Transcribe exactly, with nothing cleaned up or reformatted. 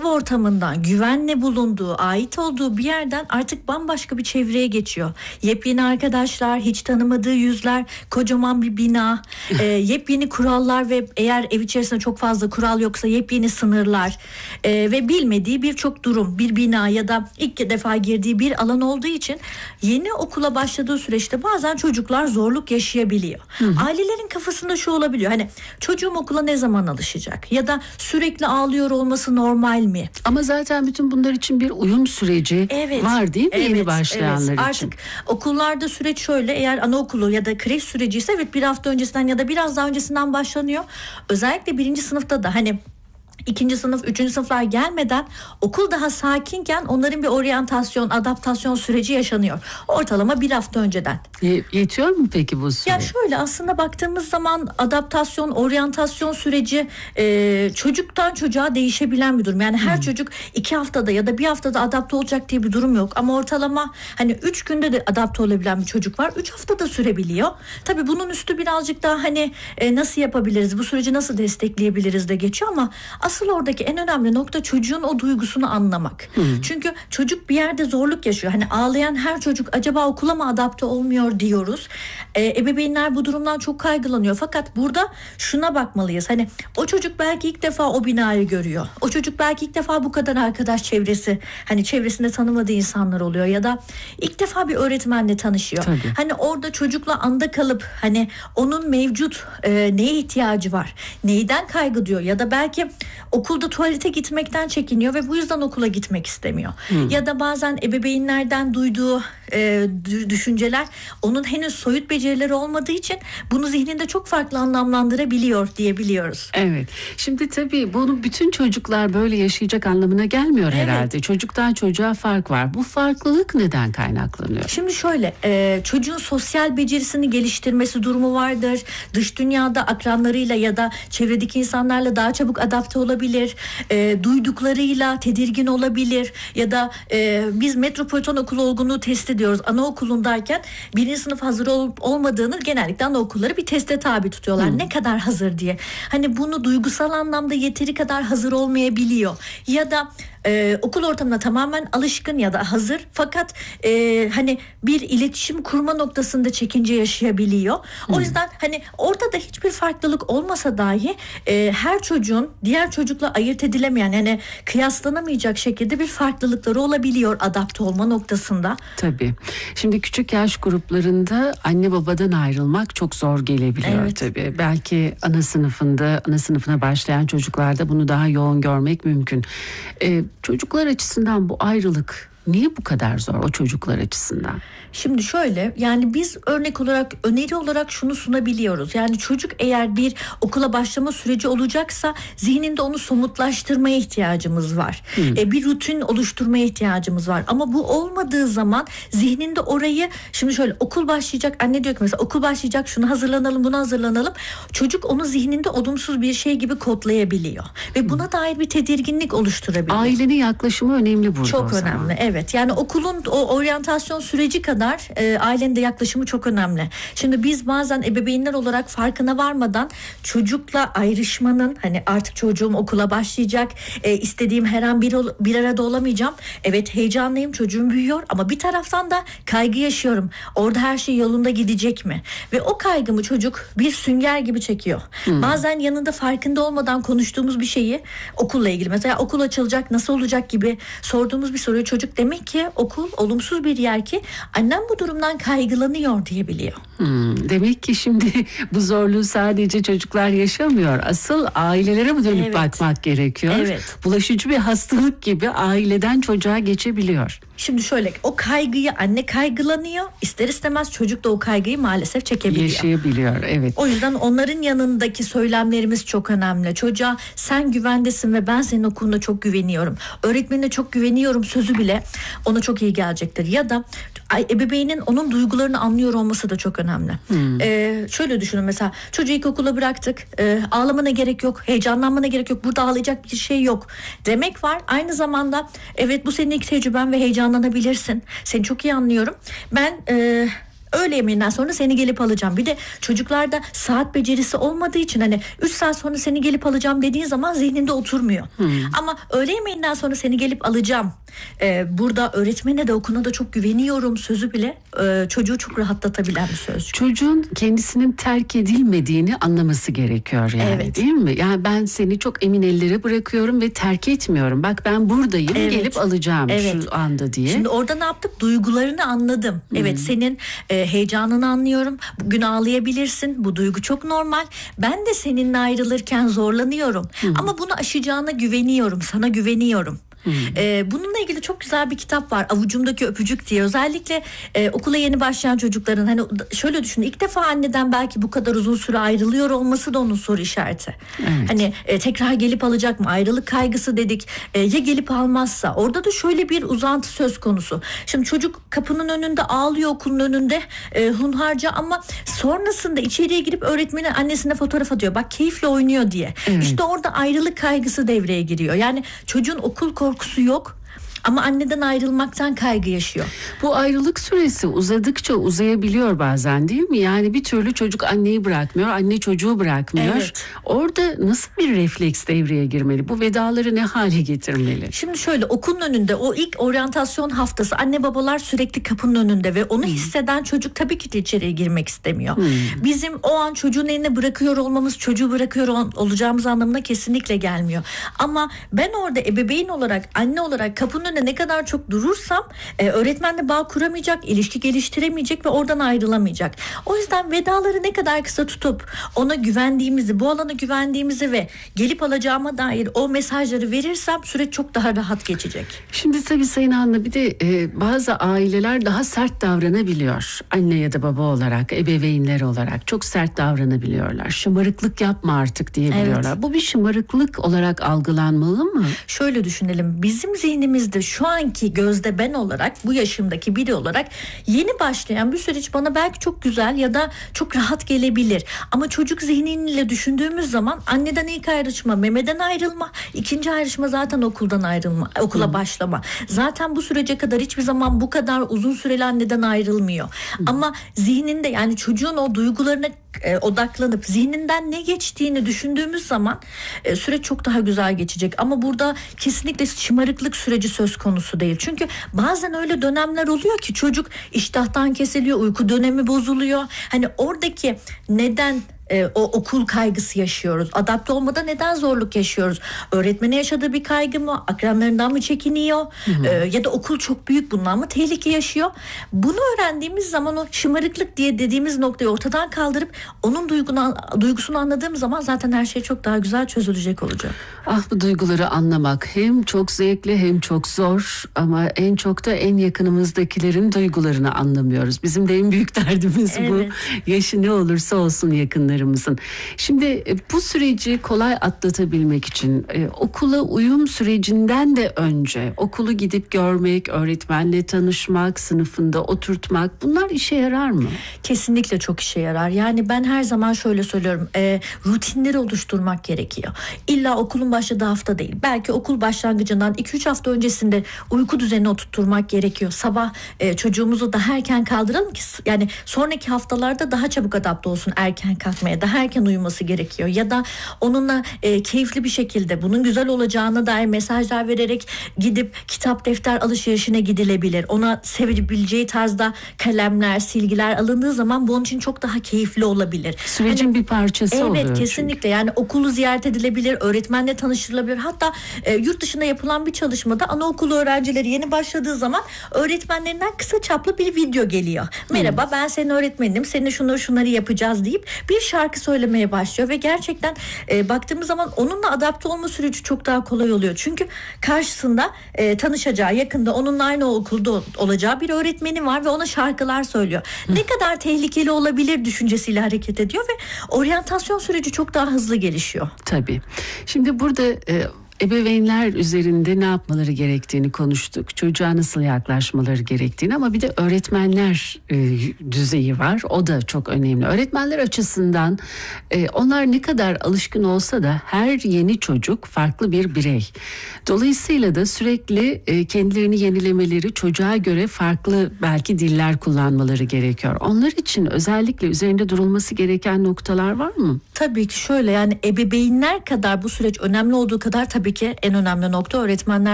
ortamından, güvenle bulunduğu, ait olduğu bir yerden artık bambaşka bir çevreye geçiyor. Yepyeni arkadaşlar, hiç tanımadığı yüzler, kocaman bir bina, e, yepyeni kurallar ve eğer ev içerisinde çok fazla kural yoksa yepyeni sınırlar e, ve bilmediği birçok durum, bir bina ya da ilk defa girdiği bir alan olduğu için yeni okula başladığı süreçte bazen çocuklar zorluk yaşayabiliyor. Hı. Ailelerin kafasında şu olabiliyor, hani çocuğum okula ne zaman alışacak ya da sürekli ağlıyor olması normal mi? Ama zaten bütün bunlar için bir uyum süreci evet, var değil mi evet, yeni başlayanlar evet. için? Artık okullarda süreç şöyle, eğer anaokulu ya da kreş süreci ise evet bir hafta öncesinden ya da biraz daha öncesinden başlanıyor. Özellikle birinci sınıfta da hani İkinci sınıf, üçüncü sınıflar gelmeden okul daha sakinken onların bir oryantasyon, adaptasyon süreci yaşanıyor. Ortalama bir hafta önceden. Y- yetiyor mu peki bu süre? Ya şöyle, aslında baktığımız zaman adaptasyon, oryantasyon süreci e, çocuktan çocuğa değişebilen bir durum. Yani her hmm. çocuk iki haftada ya da bir haftada adapte olacak diye bir durum yok. Ama ortalama hani üç günde de adapte olabilen bir çocuk var. Üç haftada sürebiliyor. Tabii bunun üstü birazcık daha hani e, nasıl yapabiliriz, bu süreci nasıl destekleyebiliriz de geçiyor ama asıl oradaki en önemli nokta çocuğun o duygusunu anlamak. Hmm. Çünkü çocuk bir yerde zorluk yaşıyor. Hani ağlayan her çocuk acaba okula mı adapte olmuyor diyoruz. Ee, ebeveynler bu durumdan çok kaygılanıyor. Fakat burada şuna bakmalıyız. Hani o çocuk belki ilk defa o binayı görüyor. O çocuk belki ilk defa bu kadar arkadaş çevresi, hani çevresinde tanımadığı insanlar oluyor ya da ilk defa bir öğretmenle tanışıyor. Tabii. Hani orada çocukla anda kalıp hani onun mevcut e, neye ihtiyacı var? Neyden kaygı duyuyor ya da belki okulda tuvalete gitmekten çekiniyor ve bu yüzden okula gitmek istemiyor. Hmm. Ya da bazen ebeveynlerden duyduğu e, düşünceler onun henüz soyut becerileri olmadığı için bunu zihninde çok farklı anlamlandırabiliyor diyebiliyoruz. Evet. Şimdi tabii bunu bütün çocuklar böyle yaşayacak anlamına gelmiyor evet. herhalde. Çocuktan çocuğa fark var. Bu farklılık neden kaynaklanıyor? Şimdi şöyle, e, çocuğun sosyal becerisini geliştirmesi durumu vardır. Dış dünyada akranlarıyla ya da çevredeki insanlarla daha çabuk adapte olabilir. E, duyduklarıyla tedirgin olabilir. Ya da e, biz Metropolitan Okulu olgunluğu test ediyoruz. Anaokulundayken birinci sınıf hazır olup olmadığını genellikle anaokulları bir teste tabi tutuyorlar. Hmm. Ne kadar hazır diye. Hani bunu duygusal anlamda yeteri kadar hazır olmayabiliyor. Ya da Ee, okul ortamına tamamen alışkın ya da hazır fakat e, hani bir iletişim kurma noktasında çekince yaşayabiliyor. Hmm. O yüzden hani ortada hiçbir farklılık olmasa dahi e, her çocuğun diğer çocukla ayırt edilemeyen, yani kıyaslanamayacak şekilde bir farklılıkları olabiliyor adapte olma noktasında. Tabii. Şimdi küçük yaş gruplarında anne babadan ayrılmak çok zor gelebiliyor evet. tabii. Belki ana sınıfında, ana sınıfına başlayan çocuklarda bunu daha yoğun görmek mümkün. Ee, Çocuklar açısından bu ayrılık niye bu kadar zor o çocuklar açısından? Şimdi şöyle, yani biz örnek olarak, öneri olarak şunu sunabiliyoruz. Yani çocuk eğer bir okula başlama süreci olacaksa zihninde onu somutlaştırmaya ihtiyacımız var. Hmm. E, bir rutin oluşturmaya ihtiyacımız var. Ama bu olmadığı zaman zihninde orayı, şimdi şöyle okul başlayacak, anne diyor ki mesela okul başlayacak, şunu hazırlanalım, bunu hazırlanalım. Çocuk onu zihninde olumsuz bir şey gibi kodlayabiliyor. Ve buna hmm. dair bir tedirginlik oluşturabiliyor. Ailenin yaklaşımı önemli burada. Çok önemli, evet. Evet, yani okulun o oryantasyon süreci kadar e, ailenin de yaklaşımı çok önemli. Şimdi biz bazen ebeveynler olarak farkına varmadan çocukla ayrışmanın, hani artık çocuğum okula başlayacak, e, istediğim her an bir, bir arada olamayacağım. Evet, heyecanlıyım, çocuğum büyüyor ama bir taraftan da kaygı yaşıyorum. Orada her şey yolunda gidecek mi? Ve o kaygımı çocuk bir sünger gibi çekiyor. Hmm. Bazen yanında farkında olmadan konuştuğumuz bir şeyi, okulla ilgili mesela okul açılacak, nasıl olacak gibi sorduğumuz bir soruyu çocuk demek ki okul olumsuz bir yer ki annem bu durumdan kaygılanıyor diyebiliyor. Hmm, demek ki şimdi bu zorluğu sadece çocuklar yaşamıyor. Asıl ailelere mi dönüp evet. bakmak gerekiyor? Evet. Bulaşıcı bir hastalık gibi aileden çocuğa geçebiliyor. Şimdi şöyle, o kaygıyı anne kaygılanıyor, ister istemez çocuk da o kaygıyı maalesef çekebiliyor. Yaşayabiliyor, evet. O yüzden onların yanındaki söylemlerimiz çok önemli. Çocuğa sen güvendesin ve ben senin okuluna çok güveniyorum, öğretmenine çok güveniyorum sözü bile ona çok iyi gelecektir. Ya da ebeveynin onun duygularını anlıyor olması da çok önemli. Hmm. Ee, şöyle düşünün, mesela çocuğu ilkokula bıraktık, ee, ağlamana gerek yok, heyecanlanmana gerek yok, burada ağlayacak bir şey yok demek var. Aynı zamanda evet, bu senin ilk tecrüben ve heyecanlanabilirsin, seni çok iyi anlıyorum. Ben e, Öğle yemeğinden sonra seni gelip alacağım. Bir de çocuklarda saat becerisi olmadığı için hani üç saat sonra seni gelip alacağım dediğin zaman zihninde oturmuyor. Hmm. Ama öğle yemeğinden sonra seni gelip alacağım. Ee, burada öğretmene de okula da çok güveniyorum sözü bile e, çocuğu çok rahatlatabilen bir söz. Çocuğun kendisinin terk edilmediğini anlaması gerekiyor yani, evet. Değil mi? Yani ben seni çok emin ellere bırakıyorum ve terk etmiyorum. Bak ben buradayım, evet. Gelip alacağım, evet. Şu anda diye. Şimdi orada ne yaptık? Duygularını anladım. Hmm. Evet, senin e, heyecanını anlıyorum. Bugün ağlayabilirsin. Bu duygu çok normal. Ben de seninle ayrılırken zorlanıyorum. Hmm. Ama bunu aşacağına güveniyorum. Sana güveniyorum. Hmm. Ee, bununla ilgili çok güzel bir kitap var, Avucumdaki Öpücük diye. Özellikle e, okula yeni başlayan çocukların, hani şöyle düşün, ilk defa anneden belki bu kadar uzun süre ayrılıyor olması da onun soru işareti. Evet. Hani e, tekrar gelip alacak mı? Ayrılık kaygısı dedik. E, ya gelip almazsa? Orada da şöyle bir uzantı söz konusu. Şimdi çocuk kapının önünde ağlıyor, okulun önünde e, hunharca, ama sonrasında içeriye girip öğretmeni annesine fotoğraf atıyor. Bak keyifle oynuyor diye. Evet. İşte orada ayrılık kaygısı devreye giriyor. Yani çocuğun okul korkusu yok. Ama anneden ayrılmaktan kaygı yaşıyor. Bu ayrılık süresi uzadıkça uzayabiliyor bazen, değil mi? Yani bir türlü çocuk anneyi bırakmıyor, anne çocuğu bırakmıyor. Evet. Orada nasıl bir refleks devreye girmeli? Bu vedaları ne hale getirmeli? Şimdi şöyle, okulun önünde o ilk oryantasyon haftası anne babalar sürekli kapının önünde ve onu hmm. hisseden çocuk tabii ki de içeriye girmek istemiyor. Hmm. Bizim o an çocuğun eline bırakıyor olmamız çocuğu bırakıyor ol- olacağımız anlamına kesinlikle gelmiyor. Ama ben orada ebeveyn olarak, anne olarak kapının önünde ne kadar çok durursam e, öğretmenle bağ kuramayacak, ilişki geliştiremeyecek ve oradan ayrılamayacak. O yüzden vedaları ne kadar kısa tutup ona güvendiğimizi, bu alana güvendiğimizi ve gelip alacağıma dair o mesajları verirsem süreç çok daha rahat geçecek. Şimdi tabii Sayın Hanım, bir de e, bazı aileler daha sert davranabiliyor. Anne ya da baba olarak, ebeveynler olarak çok sert davranabiliyorlar. Şımarıklık yapma artık diyebiliyorlar. Evet. Bu bir şımarıklık olarak algılanmalı mı? Şöyle düşünelim. Bizim zihnimizde şu anki gözde ben olarak, bu yaşımdaki biri olarak yeni başlayan bir süreç bana belki çok güzel ya da çok rahat gelebilir. Ama çocuk zihniyle düşündüğümüz zaman anneden ilk ayrışma memeden ayrılma, ikinci ayrışma zaten okuldan ayrılma, okula hmm. başlama. Zaten bu sürece kadar hiçbir zaman bu kadar uzun süreli anneden ayrılmıyor. Hmm. Ama zihninde, yani çocuğun o duygularına e, odaklanıp zihninden ne geçtiğini düşündüğümüz zaman e, süreç çok daha güzel geçecek. Ama burada kesinlikle şımarıklık süreci söz konusu değil. Çünkü bazen öyle dönemler oluyor ki çocuk iştahtan kesiliyor, uyku dönemi bozuluyor. Hani oradaki neden e, o okul kaygısı yaşıyoruz? Adapte olmada neden zorluk yaşıyoruz? Öğretmene yaşadığı bir kaygı mı? Akranlarından mı çekiniyor? E, ya da okul çok büyük, bundan mı tehlike yaşıyor? Bunu öğrendiğimiz zaman o şımarıklık diye dediğimiz noktayı ortadan kaldırıp onun duygunu, duygusunu anladığım zaman zaten her şey çok daha güzel çözülecek olacak. Ah, bu duyguları anlamak hem çok zevkli hem çok zor, ama en çok da en yakınımızdakilerin duygularını anlamıyoruz. Bizim de en büyük derdimiz evet. bu. Yaşı ne olursa olsun yakınlarımızın. Şimdi bu süreci kolay atlatabilmek için e, okula uyum sürecinden de önce okulu gidip görmek, öğretmenle tanışmak, sınıfında oturtmak, bunlar işe yarar mı? Kesinlikle çok işe yarar. Yani ben her zaman şöyle söylüyorum, e, rutinleri oluşturmak gerekiyor. İlla okulun başladığı hafta değil. Belki okul başlangıcından iki üç hafta öncesinde uyku düzenini oturtturmak gerekiyor. Sabah e, çocuğumuzu daha erken kaldıralım ki yani sonraki haftalarda daha çabuk adapte olsun, erken kalkmaya, daha erken uyuması gerekiyor. Ya da onunla e, keyifli bir şekilde bunun güzel olacağına dair mesajlar vererek gidip kitap defter alışverişine gidilebilir. Ona sevebileceği tarzda kalemler, silgiler alındığı zaman bu onun için çok daha keyifli olabilir. Sürecin hani, bir parçası evet, oluyor. Evet, kesinlikle. Çünkü. Yani okulu ziyaret edilebilir, öğretmenle tanıştırılabilir. Hatta e, yurt dışında yapılan bir çalışmada anaokulu öğrencileri yeni başladığı zaman öğretmenlerinden kısa çaplı bir video geliyor. Merhaba, hmm. ben senin öğretmenim, seninle şunları şunları yapacağız deyip bir şarkı söylemeye başlıyor ve gerçekten e, baktığımız zaman onunla adapte olma süreci çok daha kolay oluyor. Çünkü karşısında e, tanışacağı, yakında onunla aynı okulda olacağı bir öğretmeni var ve ona şarkılar söylüyor. Hı. Ne kadar tehlikeli olabilir düşüncesiyle hareket ediyor ve oryantasyon süreci çok daha hızlı gelişiyor. Tabii. Şimdi burada e, Ebeveynler üzerinde ne yapmaları gerektiğini konuştuk. Çocuğa nasıl yaklaşmaları gerektiğini, ama bir de öğretmenler e, düzeyi var. O da çok önemli. Öğretmenler açısından e, onlar ne kadar alışkın olsa da her yeni çocuk farklı bir birey. Dolayısıyla da sürekli e, kendilerini yenilemeleri, çocuğa göre farklı belki diller kullanmaları gerekiyor. Onlar için özellikle üzerinde durulması gereken noktalar var mı? Tabii ki şöyle, yani ebeveynler kadar bu süreç önemli olduğu kadar tabii ki en önemli nokta öğretmenler